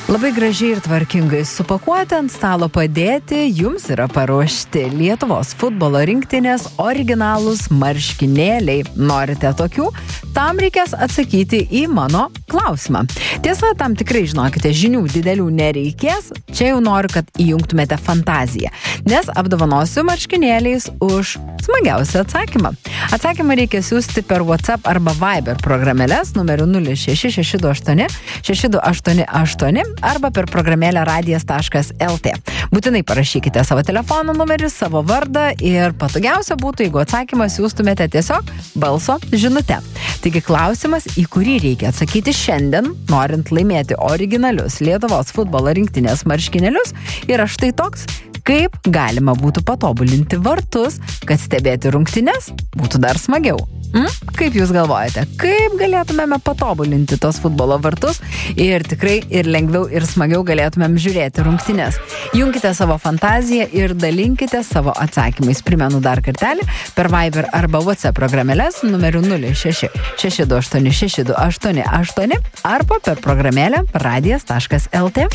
Labai gražiai ir tvarkingai supakuoti, ant stalo padėti, jums yra paruošti Lietuvos futbolo rinktinės originalūs marškinėliai. Norite tokių? Tam reikės atsakyti į mano klausimą. Tiesa, tam tikrai, žinokite, žinių didelių nereikės. Čia jau noriu, kad įjungtumėte fantaziją, nes apdovanosiu marškinėliais už smagiausią atsakymą. Atsakymą reikia siųsti per WhatsApp arba Viber programėles numeriu 06628 6288 arba per programėlę radijas.lt. Būtinai parašykite savo telefono numerį, savo vardą ir patogiausia būtų, jeigu atsakymą siųstumėte tiesiog balso žinute. Taigi klausimas, į kurį reikia atsakyti šiandien, norint laimėti originalius Lietuvos futbolo rinktinės marškinėlius, yra štai toks: kaip galima būtų patobulinti vartus, kad stebėti rungtynes būtų dar smagiau. Kaip jūs galvojate, kaip galėtumėme patobulinti tos futbolo vartus ir tikrai ir lengviau ir smagiau galėtumėm žiūrėti rungtynes? Junkite savo fantaziją ir dalinkite savo atsakymais. Primenu dar kartelį, per Viber arba WhatsApp programėles numeriu 06628 6288 arba per programėlę radijas.lt.